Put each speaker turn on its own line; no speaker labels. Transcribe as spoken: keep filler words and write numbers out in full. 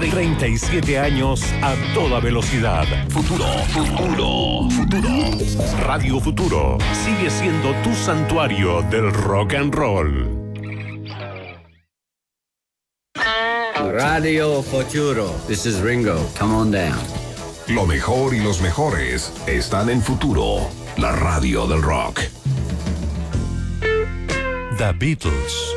treinta y siete años a toda velocidad. Futuro, futuro, futuro. Radio Futuro sigue siendo tu santuario del rock and roll.
Radio Futuro. This is Ringo. Come on down.
Lo mejor y los mejores están en Futuro, la radio del rock.
The Beatles.